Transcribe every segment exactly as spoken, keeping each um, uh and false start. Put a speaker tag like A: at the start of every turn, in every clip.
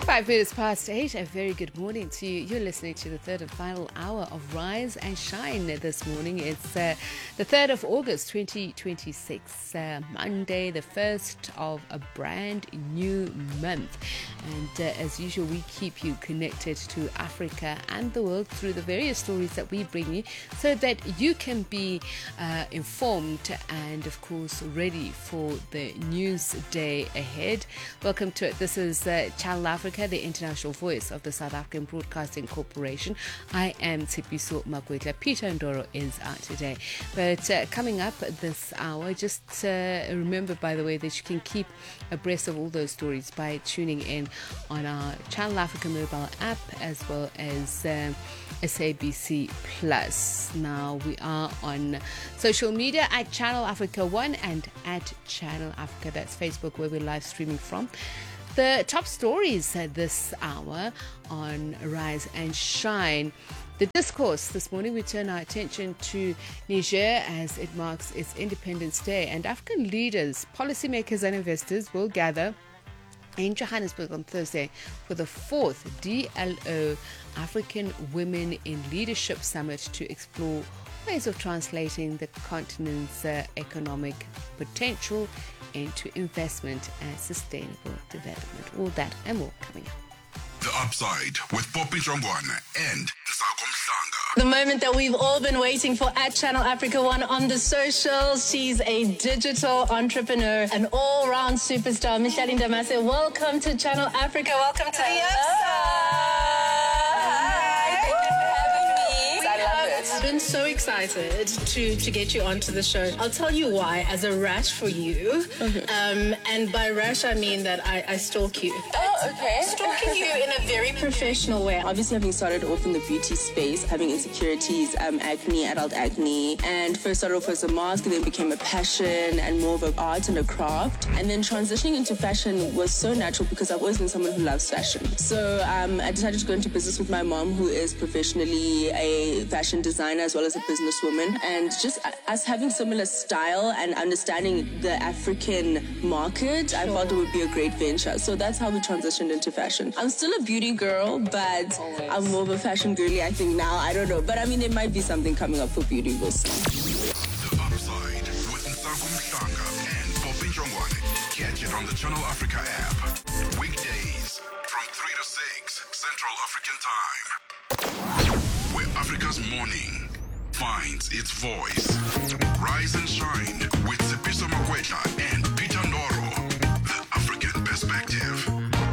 A: Five minutes past eight. A very good morning to you. You're listening to the third and final hour of Rise and Shine this morning. It's uh, the third of August, twenty twenty-six, uh, Monday, the first of a brand new month. And uh, as usual, we keep you connected to Africa and the world through the various stories that we bring you so that you can be uh, informed and, of course, ready for the news day ahead. Welcome to it. This is uh, Channel Africa, the international voice of the South African Broadcasting Corporation. I am Tshepiso Makwetla. Peter Ndoro is out today. But uh, coming up this hour, just uh, remember, by the way, that you can keep abreast of all those stories by tuning in on our Channel Africa mobile app as well as um, S A B C Plus. Now, we are on social media at Channel Africa one and at Channel Africa. That's Facebook, where we're live streaming from. The top stories uh, this hour on Rise and Shine. The discourse this morning, we turn our attention to Niger as it marks its Independence Day. And African leaders, policymakers and investors will gather in Johannesburg on Thursday for the fourth D L O African Women in Leadership Summit to explore ways of translating the continent's uh, economic potential into investment and sustainable development. All that and more coming up.
B: The Upside with Poppy Jongwana and Nsako Mhlanga.
C: The moment that we've all been waiting for at Channel Africa One on the socials. She's a digital entrepreneur, an all-round superstar. Micheline Damase, welcome to Channel Africa. Welcome to the Upside. I've been so excited to, to get you onto the show. I'll tell you why, as a rash for you. Okay. Um, and by rash, I mean that I, I stalk you.
D: Oh, okay.
C: Stalking you in a very professional way.
D: Obviously, having started off in the beauty space, having insecurities, um, acne, adult acne, and first started off as a mask, then became a passion and more of an art and a craft. And then transitioning into fashion was so natural because I've always been someone who loves fashion. So um, I decided to go into business with my mom, who is professionally a fashion designer as well as a businesswoman, and just us having similar style and understanding the African market, sure. I felt it would be a great venture. So that's how we transitioned into fashion. I'm still a beauty girl, but Always. I'm more of a fashion girly, I think now. I don't know. But I mean, there might be something coming up for beauty. We'll see.
B: The Upside with Nsako Mhlanga and Poppy Jongwana. Catch it on the Channel Africa app. Weekdays from three to six Central African Time. Where Africa's morning finds its voice. Rise and Shine with Tshepiso Makwetla and Peter Ndoro. The African Perspective.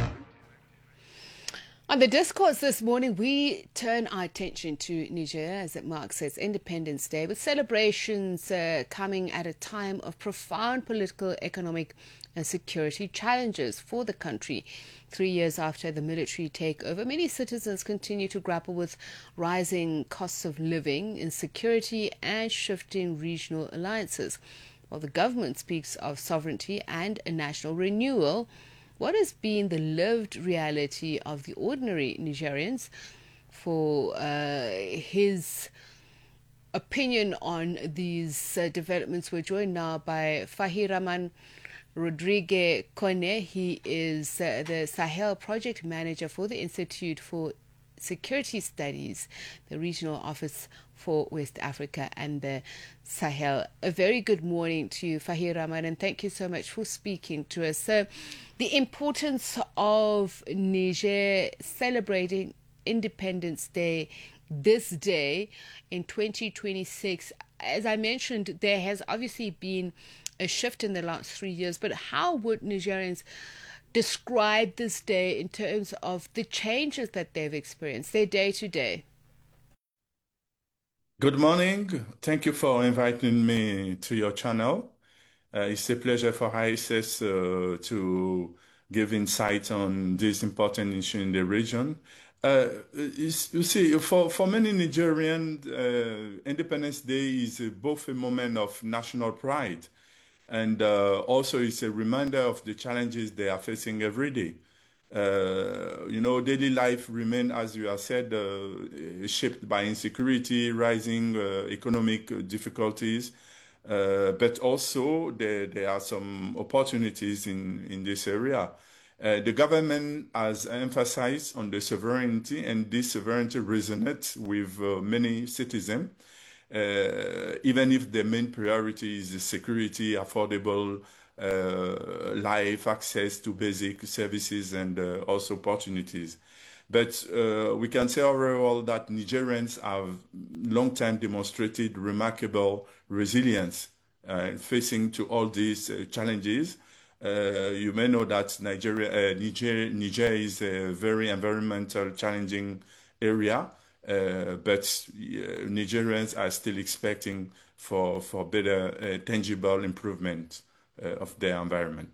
A: On the discourse this morning, we turn our attention to Niger as it marks its Independence Day, with celebrations uh, coming at a time of profound political, economic and security challenges for the country. Three years after the military takeover, many citizens continue to grapple with rising costs of living, insecurity and shifting regional alliances. While the government speaks of sovereignty and a national renewal, what has been the lived reality of the ordinary Nigerians? For uh, his opinion on these uh, developments, we're joined now by Fahiraman Rodrigue Kone. He is uh, the Sahel Project Manager for the Institute for Security Studies, the Regional Office for West Africa and the Sahel. A very good morning to you, Fahiraman, and thank you so much for speaking to us. So, the importance of Niger celebrating Independence Day this day in twenty twenty-six. As I mentioned, there has obviously been a shift in the last three years, but how would Nigerians describe this day in terms of the changes that they've experienced, their day to day?
E: Good morning. Thank you for inviting me to your channel. Uh, it's a pleasure for I S S uh, to give insight on this important issue in the region. Uh, you see, for, for many Nigerians, uh, Independence Day is uh, both a moment of national pride and uh, also it's a reminder of the challenges they are facing every day. Uh, you know, daily life remain, as you have said, uh, shaped by insecurity, rising uh, economic difficulties, uh, but also there, there are some opportunities in, in this area. Uh, the government has emphasized on the sovereignty, and this sovereignty resonates with uh, many citizens, uh, even if the main priority is security, affordable uh, life, access to basic services, and uh, also opportunities. But uh, we can say overall that Nigerians have long time demonstrated remarkable resilience uh, facing to all these uh, challenges. Uh, you may know that Nigeria, uh, Niger, Niger is a very environmental challenging area, uh, but uh, Nigerians are still expecting for, for better uh, tangible improvement uh, of their environment.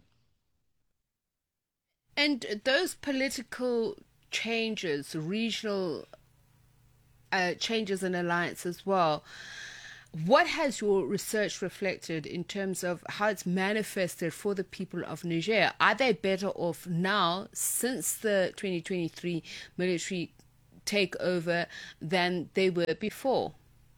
A: And those political changes, regional uh, changes and alliance as well, what has your research reflected in terms of how it's manifested for the people of Niger? Are they better off now since the twenty twenty-three military takeover than they were before?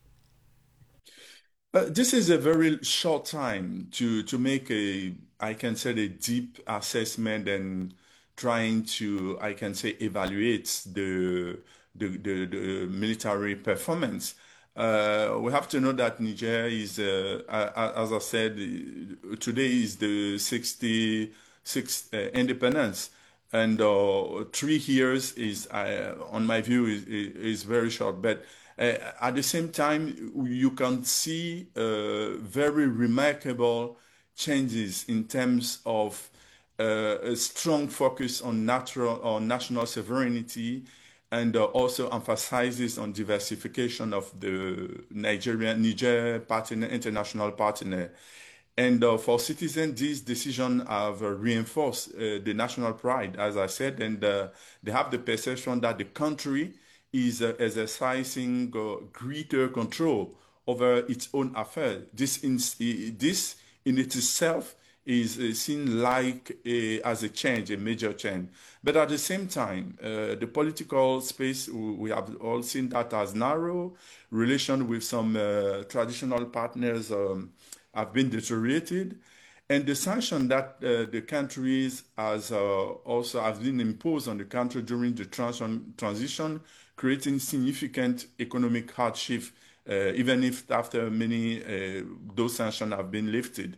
E: Uh, this is a very short time to, to make a, I can say, a deep assessment and trying to, I can say, evaluate the, the, the, the military performance. Uh, we have to know that Niger is, uh, as I said, today is the sixty-sixth uh, independence, and uh, three years is, uh, on my view, is, is very short. But uh, at the same time, you can see uh, very remarkable changes in terms of uh, a strong focus on natural or national sovereignty, and uh, also emphasizes on diversification of the Nigerian Niger partner, international partner. And uh, for citizens, these decisions have uh, reinforced uh, the national pride, as I said, and uh, they have the perception that the country is uh, exercising uh, greater control over its own affairs. This in, this in itself is uh, seen like a, as a change, a major change. But at the same time, uh, the political space, we have all seen that as narrow. Relations with some uh, traditional partners um, have been deteriorated. And the sanction that uh, the countries has uh, also have been imposed on the country during the trans transition, creating significant economic hardship, uh, even if after many uh, those sanctions have been lifted.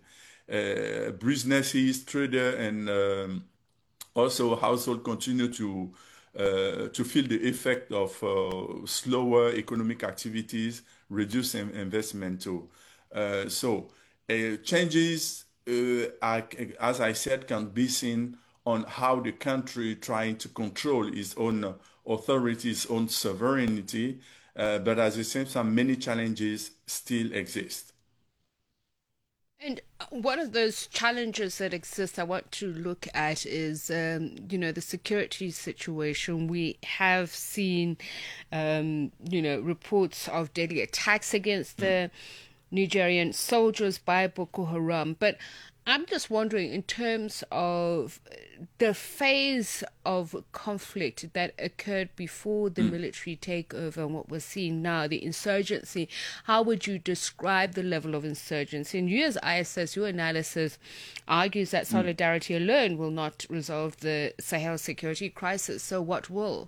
E: Uh, businesses, traders, and um, also households continue to uh, to feel the effect of uh, slower economic activities, reduced investment too. Uh, so uh, changes, uh, are, as I said, can be seen on how the country trying to control its own authority, its own sovereignty, uh, but at the same time, many challenges still exist.
A: And one of those challenges that exist I want to look at is, um, you know, the security situation. We have seen, um, you know, reports of deadly attacks against the Nigerian soldiers by Boko Haram. But I'm just wondering, in terms of the phase of conflict that occurred before the mm. military takeover and what we're seeing now, the insurgency, how would you describe the level of insurgency? And you as I S S, your analysis argues that solidarity mm. alone will not resolve the Sahel security crisis. So what will?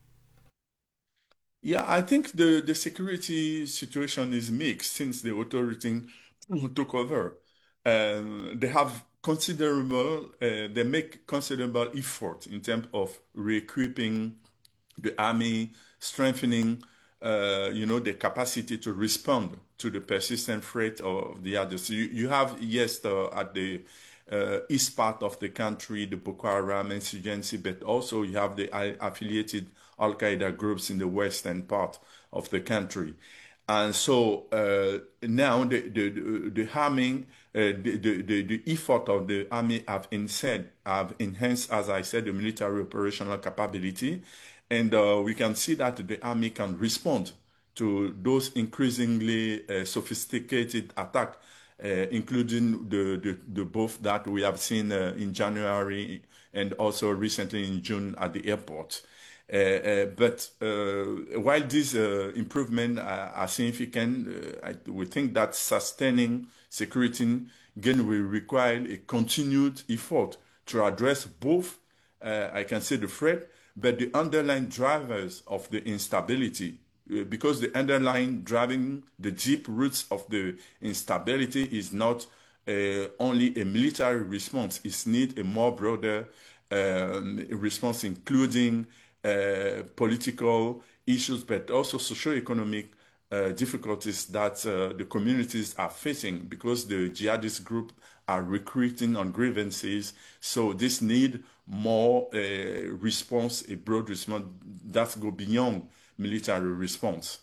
E: Yeah, I think the, the security situation is mixed since the authority took over. Um, they have considerable, uh, they make considerable effort in terms of re-equipping the army, strengthening, uh, you know, the capacity to respond to the persistent threat of the others. So you, you have, yes, uh, at the uh, east part of the country, the Boko Haram insurgency, but also you have the affiliated Al-Qaeda groups in the western part of the country. And so uh, now the, the, the, the harming, uh, the, the, the effort of the army have, instead, have enhanced, as I said, the military operational capability. And uh, we can see that the army can respond to those increasingly uh, sophisticated attacks, uh, including the, the, the both that we have seen uh, in January and also recently in June at the airport. Uh, uh, but uh, while these uh, improvements are, are significant, uh, I, we think that sustaining security again will require a continued effort to address both uh, I can say the threat, but the underlying drivers of the instability, uh, because the underlying driving the deep roots of the instability is not uh, only a military response. It needs a more broader um, response, including uh, political issues, but also socio-economic uh, difficulties that uh, the communities are facing because the jihadist group are recruiting on grievances. So this need more uh, response, a broad response that go beyond military response.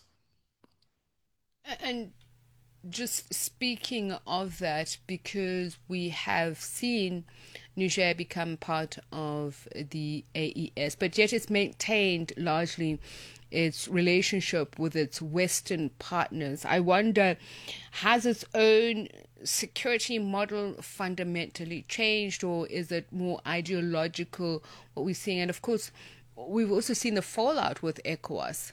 A: And just speaking of that, because we have seen Niger become part of the A E S, but yet it's maintained largely its relationship with its Western partners. I wonder, has its own security model fundamentally changed, or is it more ideological, what we're seeing? And of course, we've also seen the fallout with ECOWAS.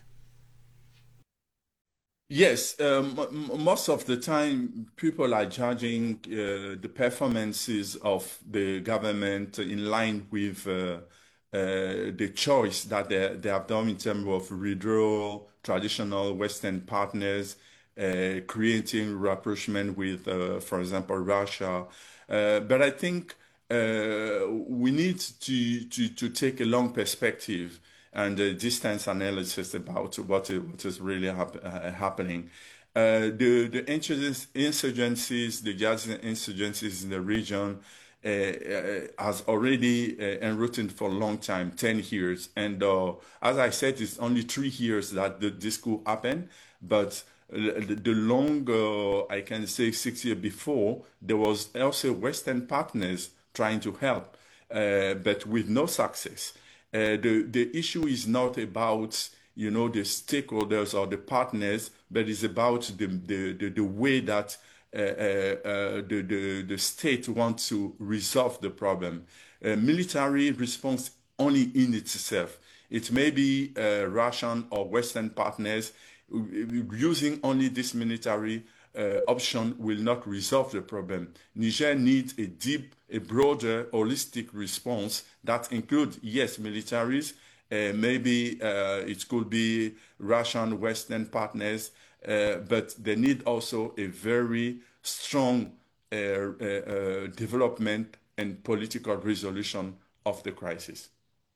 E: Yes, um, m- most of the time people are judging uh, the performances of the government in line with uh, uh, the choice that they, they have done in terms of withdrawal, traditional Western partners, uh, creating rapprochement with, uh, for example, Russia. Uh, but I think uh, we need to, to, to take a long perspective and a distance analysis about what is, what is really hap- uh, happening. Uh, the the insurgencies, the jihadist insurgencies in the region uh, uh, has already uh, enrooted for a long time, ten years. And uh, as I said, it's only three years that the, this could happen. But the, the long, uh, I can say six years before, there was also Western partners trying to help, uh, but with no success. Uh, the, the issue is not about, you know, the stakeholders or the partners, but it's about the, the, the, the way that uh, uh, uh, the, the, the state wants to resolve the problem. Uh, military response only in itself. It may be uh, Russian or Western partners using only this military uh, option will not resolve the problem. Niger needs a deep, a broader, holistic response that includes, yes, militaries, uh, maybe uh, it could be Russian, Western partners, uh, but they need also a very strong uh, uh, uh, development and political resolution of the crisis.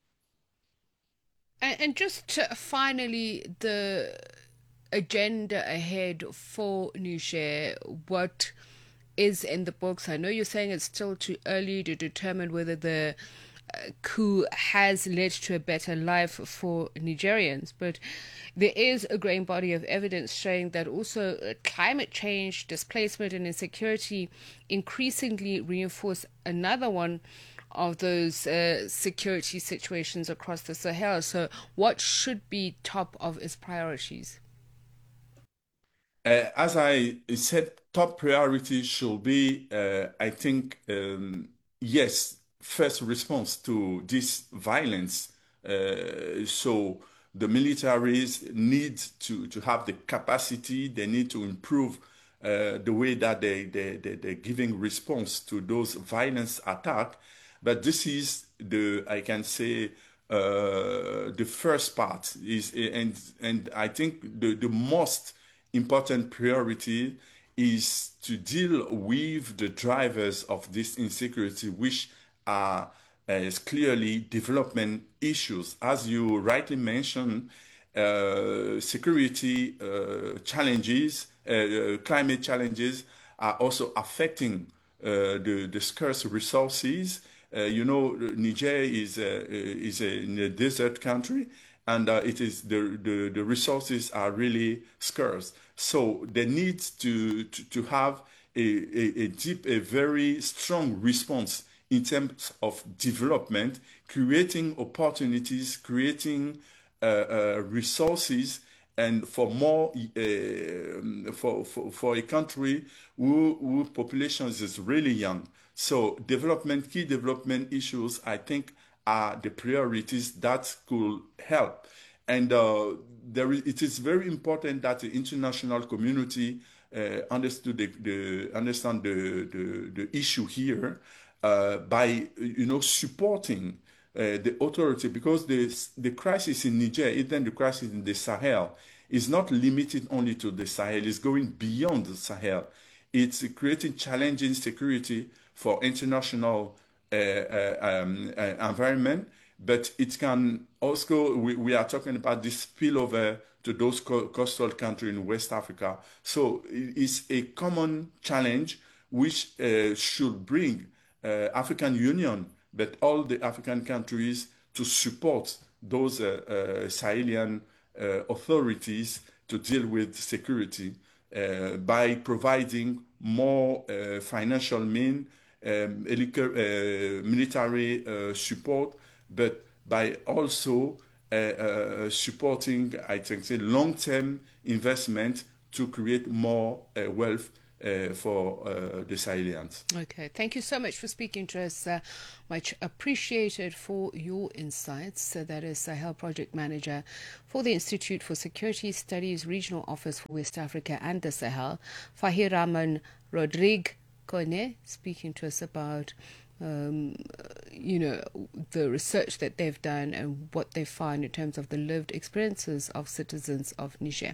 A: And, and just to finally, the agenda ahead for Niger, what is in the books? I know you're saying it's still too early to determine whether the uh, coup has led to a better life for Nigerians, but there is a growing body of evidence showing that also uh, climate change, displacement and insecurity increasingly reinforce another one of those uh, security situations across the Sahel. So what should be top of its priorities?
E: Uh, as I said, top priority should be, uh, I think, um, yes, first response to this violence. Uh, so the militaries need to, to have the capacity, they need to improve uh, the way that they, they, they, they're giving response to those violence attacks. But this is the, I can say, uh, the first part is, and, and I think the, the most important priority is to deal with the drivers of this insecurity, which are uh, clearly development issues. As you rightly mentioned, uh, security uh, challenges, uh, climate challenges are also affecting uh, the, the scarce resources. Uh, you know, Niger is, uh, is a, in a desert country, and uh, it is the, the, the resources are really scarce. So they need to, to, to have a, a, a deep, a very strong response in terms of development, creating opportunities, creating uh, uh, resources, and for more, uh, for, for, for a country whose who population is really young. So development, key development issues, I think, are the priorities that could help. And uh, there is, it is very important that the international community uh, understood the, the understand the, the, the issue here uh, by, you know, supporting the authority, because the, the crisis in Niger, even the crisis in the Sahel, is not limited only to the Sahel, it's going beyond the Sahel. It's creating challenging security for international uh, uh, um, uh, environment, but it can also, we, we are talking about this spillover to those co coastal countries in West Africa. So it's a common challenge which uh, should bring uh, African Union, but all the African countries to support those uh, uh, Sahelian uh, authorities to deal with security uh, by providing more uh, financial means, um, uh, military uh, support, but by also uh, uh, supporting, I think, say, long-term investment to create more uh, wealth Uh, for uh, the Sahelians.
A: Okay, thank you so much for speaking to us. Uh, much appreciated for your insights. So that is Sahel Project Manager for the Institute for Security Studies Regional Office for West Africa and the Sahel, Fahiraman Rodrigue Kone, speaking to us about Um, you know, the research that they've done and what they find in terms of the lived experiences of citizens of Niger.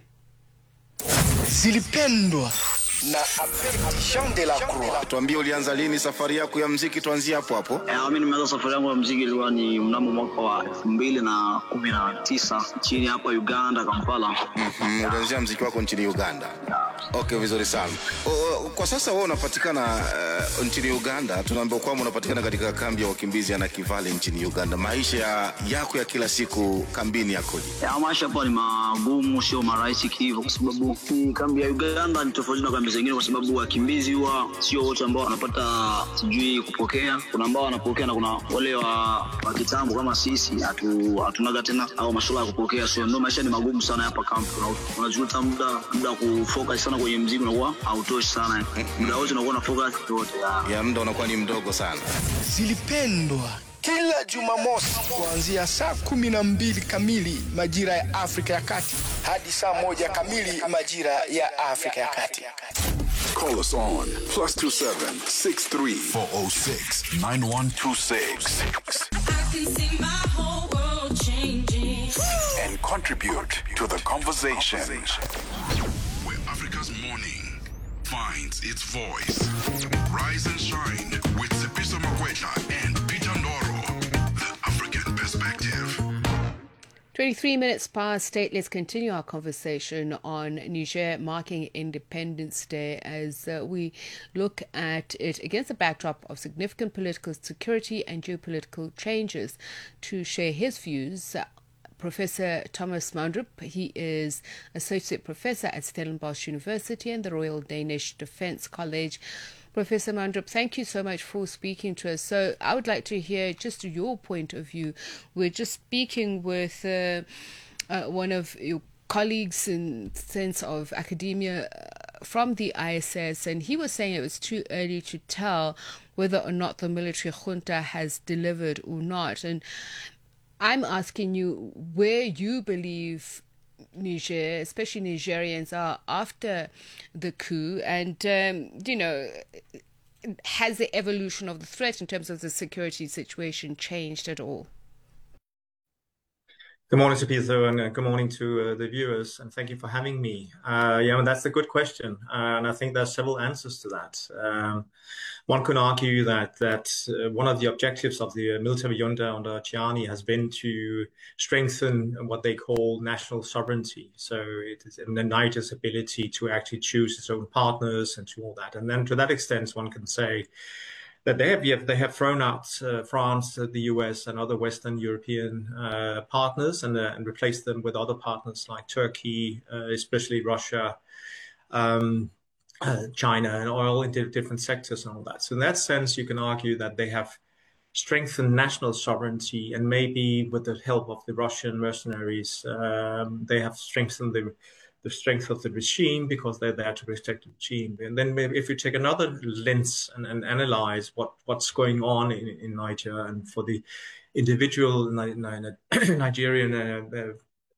F: Zilipendwa na Jean de la Croix.
G: Tuambie, ulianza lini safari yako ya muziki? Tuanzie hapo hapo.
H: Eh, mimi nimeanza safari yangu ya muziki ilikuwa ni mnamo mwaka wa elfu mbili na kumi na tisa nchini hapa Uganda, Kampala.
G: Mhm, ulianza muziki wako nchini Uganda. Okay, vizuri sana. O, kwa sasa wewe unapatikana uh, nchini Uganda. Tunaambiwa kwamba unapatikana katika kambi ya wakimbizi ya Nakivale nchini Uganda. Maisha ya, yako ya kila siku kambini yakoje?
H: Ya maisha hapa ni magumu, sio marahisi hivyo, kwa sababu kambi ya Uganda ni tofauti na kambi zingine, kwa sababu wakimbizi huwa sio wote ambao wanapata sijui kupokea. Kuna ambao wanapokea na kuna wale wa, wa kitambo kama sisi hatu hatunaga tena au masuala ya kupokea. So ndio maisha ni magumu sana hapa kambi. Unajuta muda muda kufocus sana kwenye muziki unakuwa hautoshi sana. Muda wote unakuwa na focus yote.
G: Ya muda unakuwa ni mdogo sana.
F: Zilipendwa kila Jumamosi kuanzia saa kumi na mbili kamili majira ya Afrika ya Kati hadi saa moja kamili majira ya Afrika ya Kati.
B: Call us on plus two seven six three four zero six nine one two six.
I: I can see my whole world changing.
B: And contribute to the conversation. Where Africa's morning finds its voice. Rise and shine with Sipiso Makwetla and Peter Ndoro. The African Perspective.
A: twenty-three minutes past eight. Let's continue our conversation on Niger marking Independence Day as uh, we look at it against the backdrop of significant political security and geopolitical changes. To share his views, uh, Professor Thomas Mandrup. He is Associate Professor at Stellenbosch University and the Royal Danish Defence College. Professor Mandrup, thank you so much for speaking to us. So I would like to hear just your point of view. We're just speaking with uh, uh, one of your colleagues in sense of academia from the I S S, and he was saying it was too early to tell whether or not the military junta has delivered or not. And I'm asking you where you believe Niger, especially Nigerians, are after the coup, and um, you know, has the evolution of the threat in terms of the security situation changed at all?
J: Good morning to Peter, and uh, good morning to uh, the viewers, and thank you for having me. Uh, yeah, that's a good question, uh, and I think there's several answers to that. Um, one could argue that that uh, one of the objectives of the military junta under Tchiani has been to strengthen what they call national sovereignty. So it is in the Niger's ability to actually choose its own partners and to all that. And then to that extent, one can say that they have they have thrown out uh, France, uh, the U S, and other Western European uh, partners, and, uh, and replaced them with other partners like Turkey, uh, especially Russia, um, uh, China, and oil in different sectors and all that. So in that sense, you can argue that they have strengthened national sovereignty, and maybe with the help of the Russian mercenaries, um, they have strengthened the the strength of the regime because they're there to protect the regime. And then maybe if you take another lens and, and analyze what, what's going on in, in Niger, and for the individual Nigerian uh,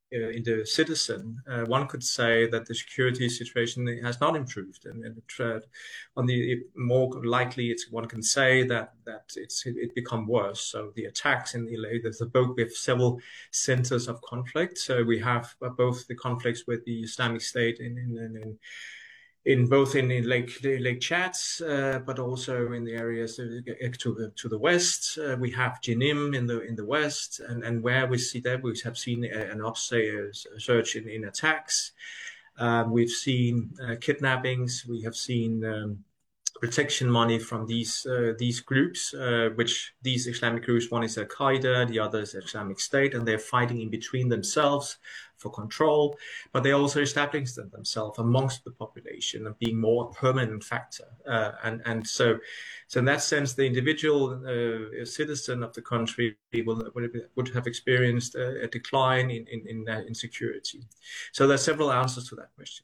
J: uh, in the citizen, uh, one could say that the security situation has not improved, and, and uh, on the more likely, it's one can say that that it's it, it become worse. So the attacks in the there's a both we have several centers of conflict. So we have uh, both the conflicts with the Islamic State in in, in, in in both in, in Lake Lake Chad, uh, but also in the areas to the, to the west. Uh, we have Jenim in the in the west, and, and where we see that we have seen an upsurge in, in attacks. Um, we've seen uh, kidnappings. We have seen um, protection money from these uh, these groups, uh, which these Islamic groups. One is Al Qaeda, the other is Islamic State, and they're fighting in between themselves for control, but they also establish themselves amongst the population and being more a permanent factor. Uh, and and so, so in that sense, the individual uh, citizen of the country will, would have experienced a, a decline in in, in uh, insecurity. So there's several answers to that question.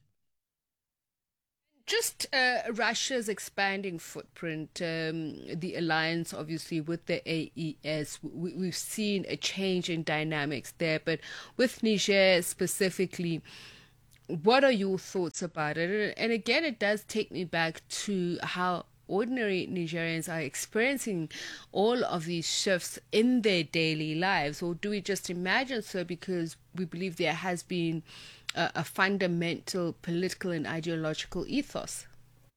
A: Just uh, Russia's expanding footprint, um, the alliance obviously with the A E S, we, we've seen a change in dynamics there. But with Niger specifically, what are your thoughts about it? And again, it does take me back to how ordinary Nigerians are experiencing all of these shifts in their daily lives. Or do we just imagine so because we believe there has been a, a fundamental political and ideological ethos?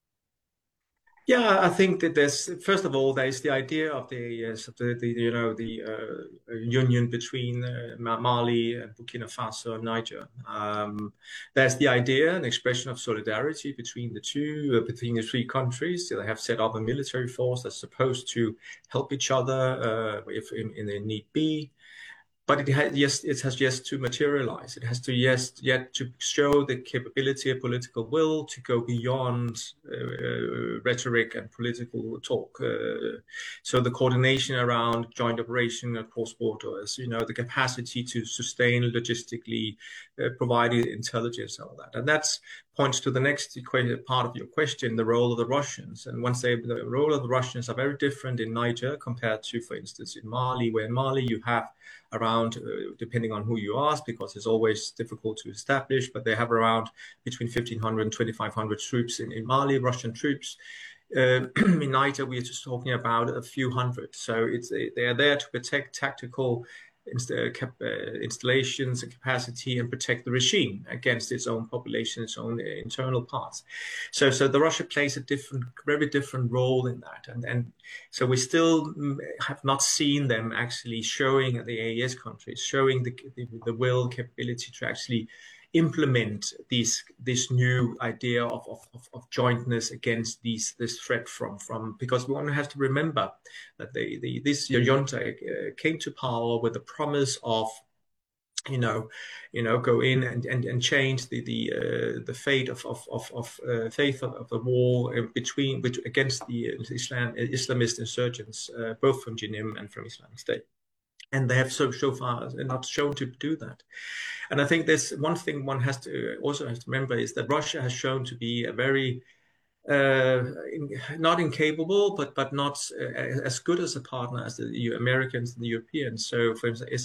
J: Yeah, I think that there's, first of all, there's the idea of the, yes, of the, the you know, the uh, union between uh, Mali and Burkina Faso and Niger. Um, there's the idea, an expression of solidarity between the two, uh, between the three countries. They have set up a military force that's supposed to help each other uh, if in, in the need be. But it has, yes, it has yet to materialize. It has to yes, yet to show the capability of political will to go beyond uh, rhetoric and political talk. Uh, so the coordination around joint operation across borders, you know, the capacity to sustain logistically, uh, provide intelligence and all that. And that's points to the next part of your question, the role of the Russians. And once they, the role of the Russians are very different in Niger compared to, for instance, in Mali, where in Mali you have around, uh, depending on who you ask, because it's always difficult to establish, but they have around between fifteen hundred and twenty-five hundred troops in, in Mali, Russian troops. Uh, in Niger, we're just talking about a few hundred. So it's they are there to protect tactical inst uh, cap uh, installations and capacity and protect the regime against its own population, its own internal parts. So, so the Russia plays a different, very different role in that. And, and so we still have not seen them actually showing the A E S countries, showing the, the, the will, capability to actually implement these this new idea of, of, of jointness against these this threat from from because we want to have to remember that they, the this junta uh, came to power with the promise of you know you know go in and and, and change the the uh, the fate of of of, of uh, faith of, of the war between which against the Islam Islamist insurgents uh, both from Jenim and from Islamic State. And they have so so far not shown to do that. And I think there's one thing one has to also has to remember is that Russia has shown to be a very uh, in, not incapable, but but not uh, as good as a partner as the Americans and the Europeans. So, for instance,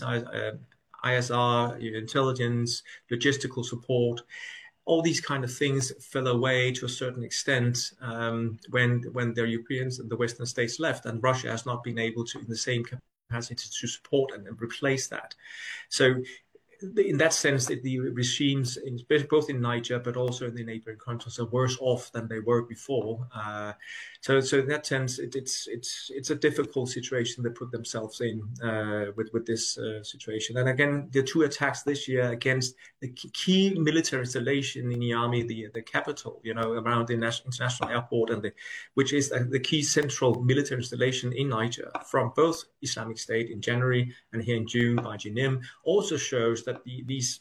J: I S R, intelligence, logistical support, all these kind of things fell away to a certain extent um, when when the Europeans and the Western states left, and Russia has not been able to, in the same capacity, to support and replace that. So in that sense, the regimes, in, both in Niger but also in the neighboring countries, are worse off than they were before. Uh, so, so in that sense, it, it's it's it's a difficult situation they put themselves in uh, with with this uh, situation. And again, the two attacks this year against the key military installation in Niamey, the the capital, you know, around the international airport, and the which is the key central military installation in Niger from both Islamic State in January and here in June by Jenim, also shows that the, these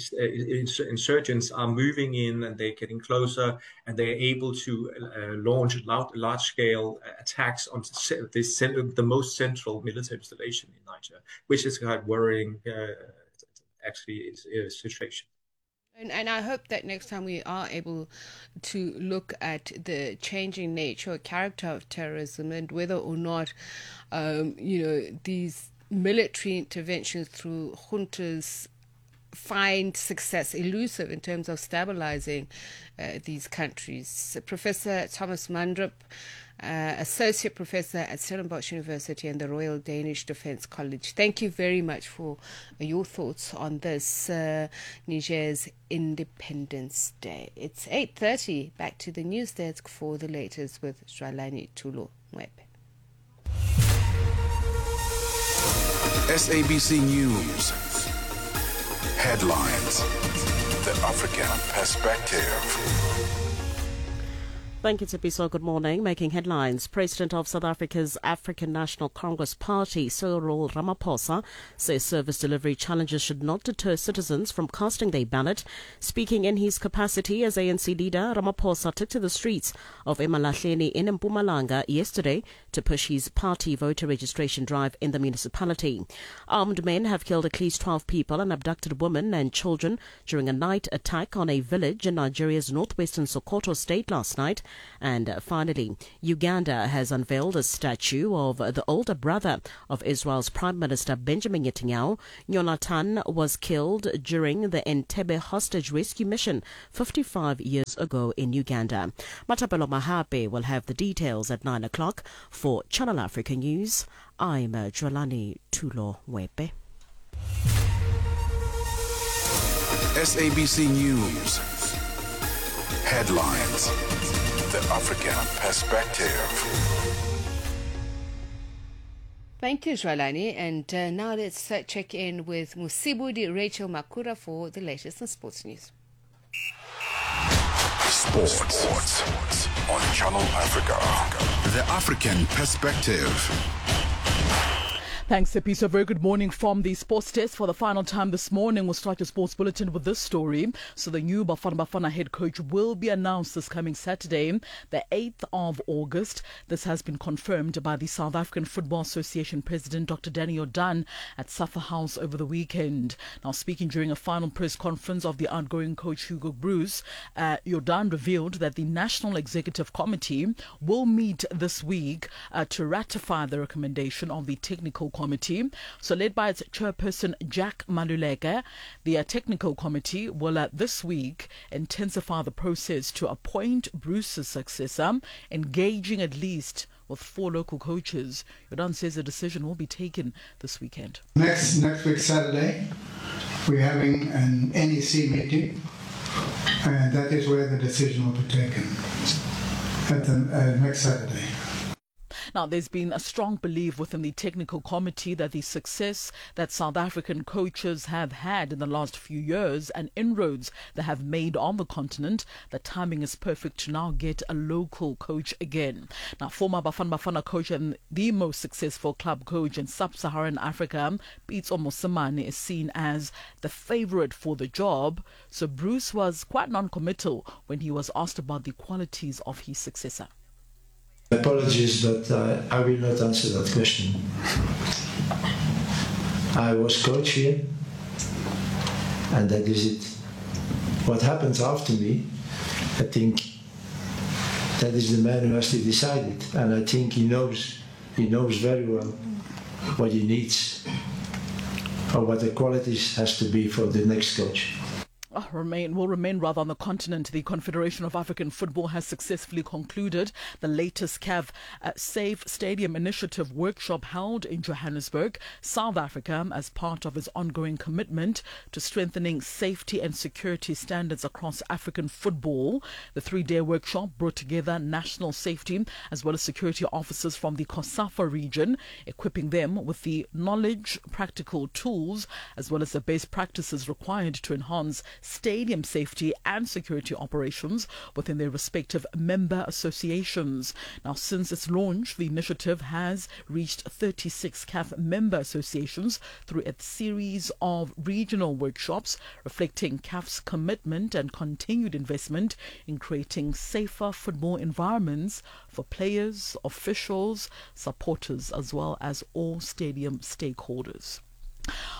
J: insurgents are moving in and they're getting closer, and they're able to uh, launch large-scale attacks on this, the most central military installation in Niger, which is quite worrying, uh, actually, uh, situation.
A: And, and I hope that next time we are able to look at the changing nature or character of terrorism and whether or not, um, you know, these military interventions through juntas find success elusive in terms of stabilizing uh, these countries. Professor Thomas Mandrup, uh, Associate Professor at Stellenbosch University and the Royal Danish Defence College, thank you very much for your thoughts on this uh, Niger's Independence Day. It's eight thirty. Back to the news desk for the latest with Jwalani Tulo Mwepe.
B: S A B C News. Headlines. The African Perspective.
K: Thank you, Tipiso. Good morning. Making headlines, President of South Africa's African National Congress Party, Cyril Ramaphosa, says service delivery challenges should not deter citizens from casting their ballot. Speaking in his capacity as A N C leader, Ramaphosa took to the streets of Emalahleni in Mpumalanga yesterday to push his party voter registration drive in the municipality. Armed men have killed at least twelve people and abducted women and children during a night attack on a village in Nigeria's northwestern Sokoto state last night. And uh, finally, Uganda has unveiled a statue of uh, the older brother of Israel's Prime Minister Benjamin Netanyahu. Jonathan was killed during the Entebbe hostage rescue mission fifty-five years ago in Uganda. Matapelo Mahape will have the details at nine o'clock. For Channel Africa News, I'm uh, Jwalani Tulo Mwepe.
B: S A B C News. Headlines. The African Perspective.
A: Thank you, Jwalani. And uh, now let's uh, check in with Musibudi Rachel Makura for the latest in sports news.
B: Sports, Sports on Channel Africa. The African Perspective.
L: Thanks, Episo. A very good morning from the sports desk. For the final time this morning, we'll start your sports bulletin with this story. So the new Bafana Bafana head coach will be announced this coming Saturday, the eighth of August. This has been confirmed by the South African Football Association President, Doctor Danny Jordaan, at Safa House over the weekend. Now, speaking during a final press conference of the outgoing coach Hugo Broos, uh, Jordaan revealed that the National Executive Committee will meet this week uh, to ratify the recommendation of the technical committee. So led by its chairperson Jack Maluleke, the uh, technical committee will uh, this week intensify the process to appoint Bruce's successor, engaging at least with four local coaches. Jordaan says a decision will be taken this weekend.
M: Next next week Saturday, we're having an N E C meeting, and that is where the decision will be taken at the uh, next Saturday.
L: Now, there's been a strong belief within the technical committee that the success that South African coaches have had in the last few years and inroads they have made on the continent, the timing is perfect to now get a local coach again. Now, former Bafana Bafana coach and the most successful club coach in sub-Saharan Africa, Pitso Mosimane, is seen as the favorite for the job. So Bruce was quite non-committal when he was asked about the qualities of his successor.
N: Apologies, but uh, I will not answer that question. I was coach here, and that is it. What happens after me, I think that is the man who has to decide it, and I think he knows, he knows very well what he needs or what the qualities has to be for the next coach.
L: Oh, remain will remain rather on the continent. The Confederation of African Football has successfully concluded the latest C A V uh, Safe Stadium Initiative workshop held in Johannesburg, South Africa, as part of its ongoing commitment to strengthening safety and security standards across African football. The three-day workshop brought together national safety as well as security officers from the COSAFA region, equipping them with the knowledge, practical tools, as well as the best practices required to enhance stadium safety and security operations within their respective member associations. Now, since its launch, the initiative has reached thirty-six C A F member associations through a series of regional workshops, reflecting C A F's commitment and continued investment in creating safer football environments for players, officials, supporters, as well as all stadium stakeholders.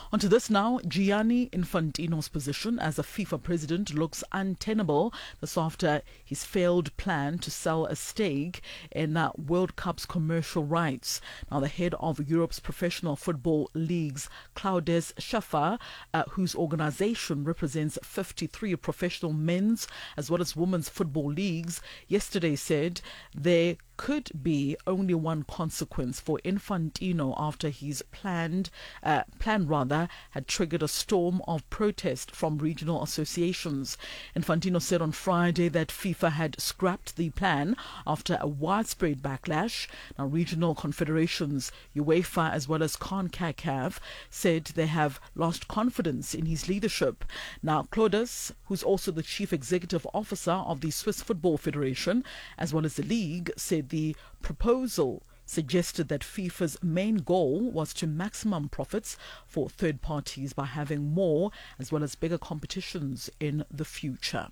L: On to this now. Gianni Infantino's position as a FIFA president looks untenable. This after his failed plan to sell a stake in uh, World Cup's commercial rights. Now, the head of Europe's professional football leagues, Claudes Schaffer, uh, whose organization represents fifty-three professional men's as well as women's football leagues, yesterday said there could be only one consequence for Infantino after his planned uh, plan rather had triggered a storm of protest from regional associations. Infantino said on Friday that FIFA had scrapped the plan after a widespread backlash. Now, regional confederations, UEFA as well as CONCACAF, said they have lost confidence in his leadership. Now, Claudes, who's also the chief executive officer of the Swiss Football Federation as well as the league, said the proposal suggested that FIFA's main goal was to maximum profits for third parties by having more as well as bigger competitions in the future.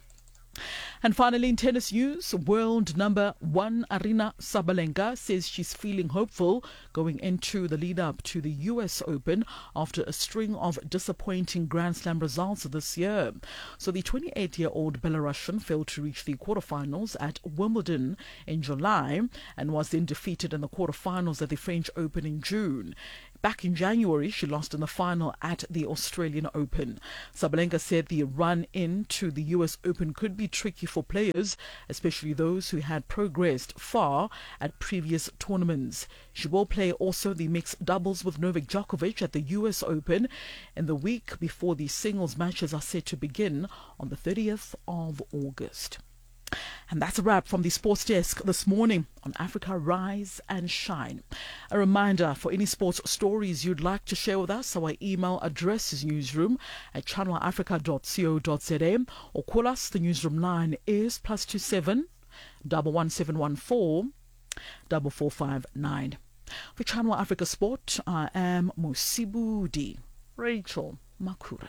L: And finally, in tennis news, world number one Aryna Sabalenka says she's feeling hopeful going into the lead-up to the U S Open after a string of disappointing Grand Slam results this year. So the twenty-eight-year-old Belarusian failed to reach the quarterfinals at Wimbledon in July and was then defeated in the quarterfinals at the French Open in June. Back in January, she lost in the final at the Australian Open. Sabalenka said the run into the U S Open could be tricky for players, especially those who had progressed far at previous tournaments. She will play also the mixed doubles with Novak Djokovic at the U S Open in the week before the singles matches are set to begin on the thirtieth of August. And that's a wrap from the Sports Desk this morning on Africa Rise and Shine. A reminder, for any sports stories you'd like to share with us, our email address is newsroom at channel africa dot co dot za, or call us. The newsroom line is plus two seven double one seven one four double four five nine. For Channel Africa Sport, I am Musibudi Rachel Makura.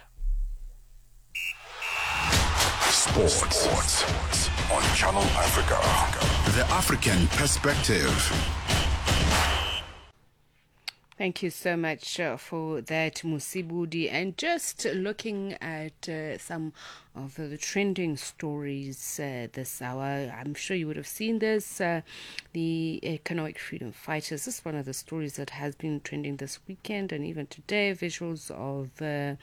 B: Sports. Sports on Channel Africa. The African perspective.
A: Thank you so much uh, for that, Musibudi. And just looking at uh, some of the trending stories uh, this hour, I'm sure you would have seen this. Uh, the Economic Freedom Fighters, this is one of the stories that has been trending this weekend and even today. Visuals of Uh,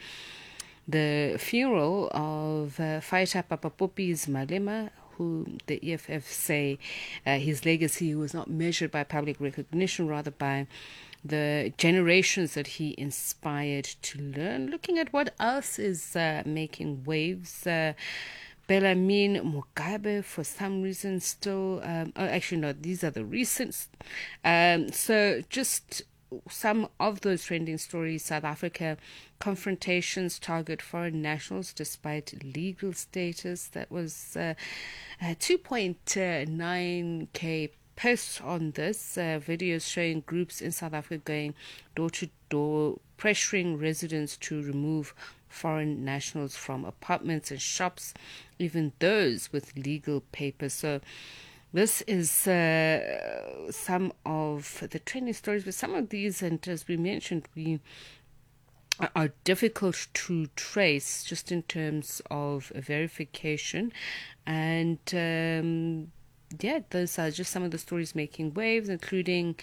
A: the funeral of uh, fighter Papa Poppies Malema, who the E F F say uh, his legacy was not measured by public recognition, rather by the generations that he inspired to learn. Looking at what else is uh, making waves, uh, Bellarmine Mugabe, for some reason, still... Um, oh, actually, no, these are the recent. Um, so just... some of those trending stories. South Africa confrontations target foreign nationals despite legal status. That was uh, uh, two point nine K posts on this. Uh, videos showing groups in South Africa going door to door, pressuring residents to remove foreign nationals from apartments and shops, even those with legal papers. So this is uh, some of the trending stories, but some of these, and as we mentioned, we are, are difficult to trace just in terms of verification. And um, yeah, those are just some of the stories making waves, including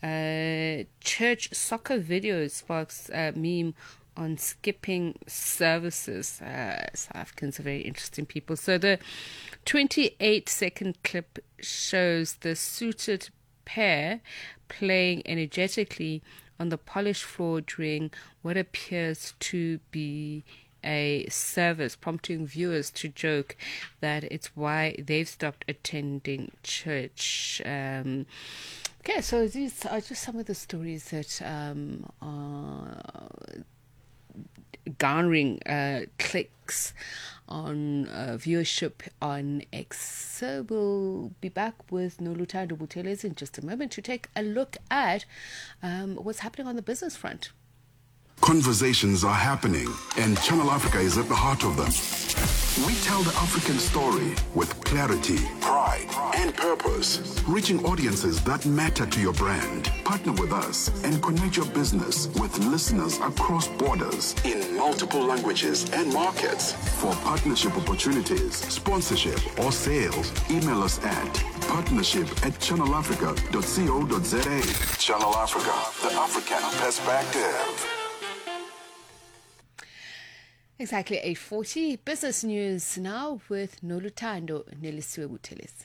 A: uh, church soccer videos sparks uh, meme on skipping services. Uh, South Africans are very interesting people. So the twenty-eight second clip shows the suited pair playing energetically on the polished floor during what appears to be a service, prompting viewers to joke that it's why they've stopped attending church. Um, okay, so these are just some of the stories that um, are garnering uh, clicks on uh, viewership on X. So we'll be back with Noluthando Buthelezi in just a moment to take a look at um, what's happening on the business front.
B: Conversations are happening, and Channel Africa is at the heart of them. We tell the African story with clarity, pride, and purpose, reaching audiences that matter to your brand. Partner with us and connect your business with listeners across borders in multiple languages and markets. For partnership opportunities, sponsorship, or sales, email us at partnership at channel africa dot co dot za. Channel Africa, the African perspective.
A: Exactly eight forty. Business news now with Nolutando Nelisiwe Butelis.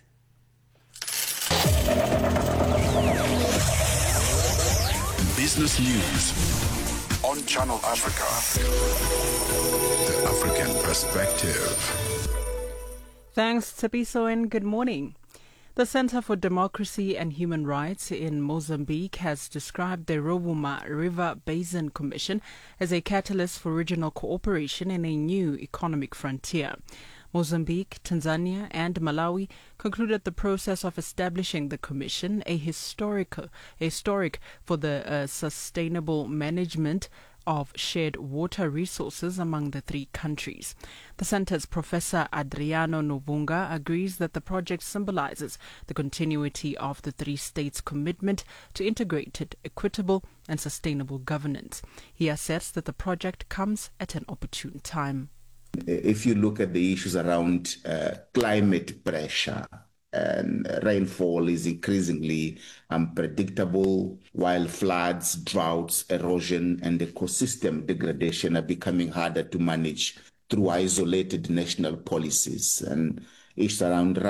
B: Business news on Channel Africa, the African perspective.
O: Thanks, Tsepiso, and good morning. The Center for Democracy and Human Rights in Mozambique has described the Rovuma River Basin Commission as a catalyst for regional cooperation in a new economic frontier. Mozambique, Tanzania, and Malawi concluded the process of establishing the commission a historical, historic for the uh, sustainable management of shared water resources among the three countries. The center's Professor Adriano Novunga agrees that the project symbolizes the continuity of the three states' commitment to integrated, equitable, and sustainable governance. He asserts that the project comes at an opportune time.
P: If you look at the issues around uh, climate pressure, and rainfall is increasingly unpredictable, while floods, droughts, erosion, and ecosystem degradation are becoming harder to manage through isolated national policies. And issues around